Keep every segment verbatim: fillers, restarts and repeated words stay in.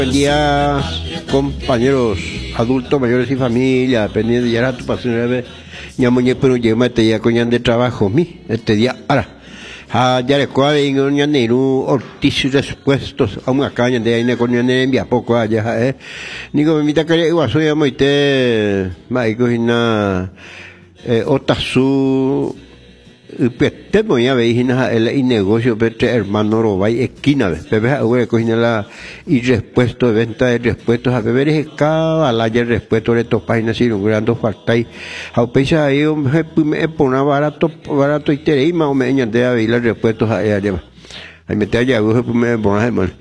Buen día, compañeros, adultos, mayores y familia, pendiente de ya tu pasión, ya muñe pero lleva este día con de trabajo, mi, este día, ahora, ah, ya le cuadre en un yanero, ortiz respuestos a una caña de ahí con yanero envía poco allá, eh, ni como mi tacaria igual soy a moite, maico y na, eh, otasu, Usted voy a ver el negocio entre hermano Robay esquina bebé ahora cogina la y respuesto de venta de respuestos a beber es cada la ya respuesto de estos páginas y un gran falta y a pesar ahí un me pone barato barato y te y más o menos de ver los respuestos a ella ahí me te allá me pone hermano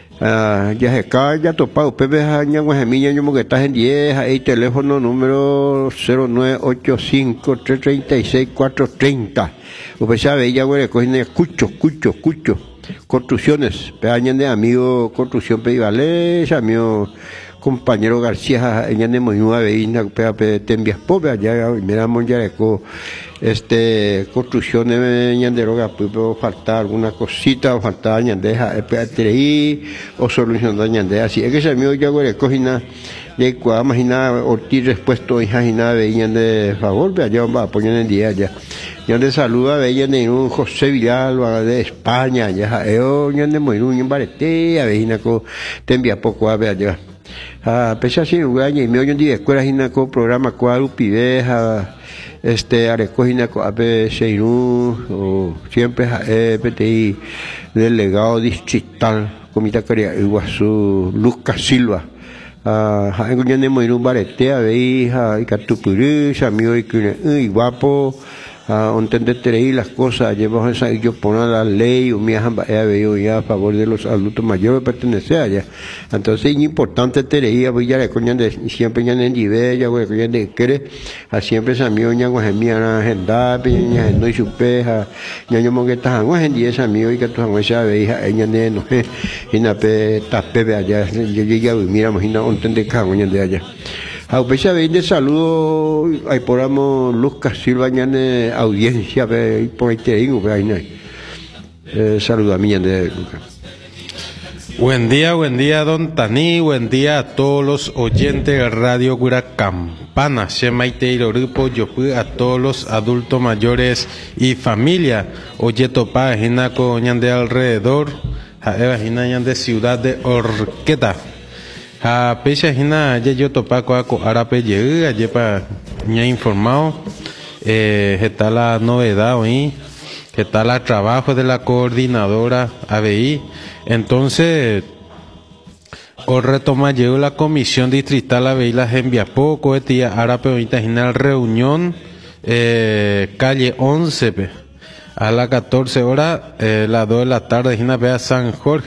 ah ya se cae ya topado pepe año con semilla yo que estás en diez ahí teléfono número cero nueve ocho cinco tres tres seis cuatro tres cero usted sabe ya güey cogen escucho escucho escucho construcciones peañan de amigo construcción pedivales amigo compañero García ella de muy nueve y na pea pe tembias pobre allá miramos ya eco este construcciones de droga pues falta alguna cosita o falta ñandeja ahí o solución de ñandeja así es que ese amigo ya güey cogina de cuál imagina ortiz respuesto hija y nada veían de favor ve allá va a poner en día ya ya de saluda veían de un José Villalba de España ya yo ya de muy un barete a veína co te envía poco a ver allá a pesar si un año y medio de escuela hina co programa cual upiveja este arecojina co a ver seinu o siempre eh P T I delegado distrital comité caria Iguazú Lucas Silva ah en un de muy un barete a veija y catupuru amigo y que y guapo a entender ahí las cosas llevamos esa yo poner la ley o mi hamba veo ya a favor de los adultos mayores pertenece allá entonces es importante tener voy ya le coñan de siempre ya en dive ya voy coñan de quiere a siempre esa amigo ya con gemia agenda piña no y supeja ya yo mongue está con en diez amigo y que tú con esa veija ella de no y na pe tape allá yo ya miramos y no entender coñan de allá a pesar de saludo ahí poramos Lucas Silva ñane audiencia ve por ahí te digo ve ahí eh, saludo a mí de Lucas. Buen día, buen día don Tani, buen día a todos los oyentes de Radio Cura Campana, Shemaiteiro Grupo, Yopu, a todos los adultos mayores y familia, oye topa, jina con ñande alrededor, a eva jina ñande ciudad de Orqueta. A pesar hina ya yo topa coaco arape llegue ayer para me ha informado eh está la novedad hoy que está el trabajo de la coordinadora A B I entonces o retoma llegó la comisión distrital A B I las envía poco este día arape ahorita hina reunión eh calle once pe, a las catorce horas eh, las dos de la tarde hina vea San Jorge